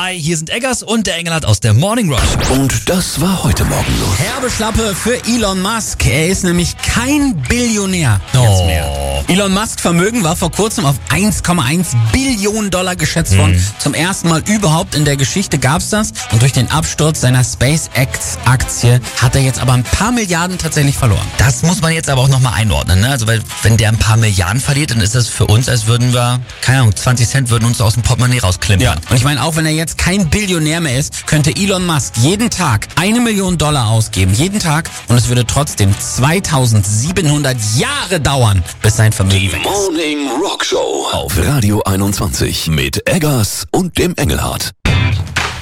Hi, hier sind Eggers und der Engelhardt aus der Morning Rush. Und das war heute Morgen los. Herbe Schlappe für Elon Musk. Er ist nämlich kein Billionär Oh. jetzt mehr. Elon Musk Vermögen war vor kurzem auf 1,1 Billionen Dollar geschätzt worden. Zum ersten Mal überhaupt in der Geschichte gab's das. Und durch den Absturz seiner SpaceX-Aktie hat er jetzt aber ein paar Milliarden tatsächlich verloren. Das muss man jetzt aber auch nochmal einordnen, ne? Also weil wenn der ein paar Milliarden verliert, dann ist das für uns, als würden wir, keine Ahnung, 20 Cent würden uns aus dem Portemonnaie rausklimpern. Und ich meine, auch wenn er jetzt kein Billionär mehr ist, könnte Elon Musk jeden Tag 1 Million Dollar ausgeben. Jeden Tag. Und es würde trotzdem 2700 Jahre dauern, bis sein Vermögen weg ist. Morning Rock Show auf Radio 21 mit Eggers und dem Engelhardt.